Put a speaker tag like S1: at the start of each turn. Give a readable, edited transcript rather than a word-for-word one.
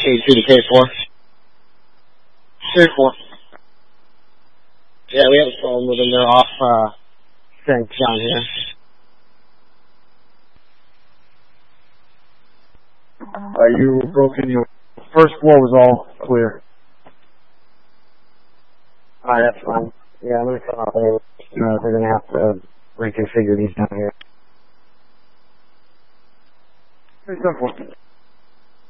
S1: K2 to K4. 3-4. Yeah, we have a problem with them. They're off, St. John here.
S2: You broke in your first floor was all clear.
S1: Alright, that's fine. Yeah, I'm gonna come out there. They're gonna have to reconfigure these down here.
S2: Pretty simple.